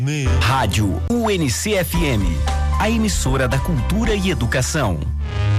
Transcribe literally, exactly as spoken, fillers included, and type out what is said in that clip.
Rádio U N C F M, a emissora da cultura e educação.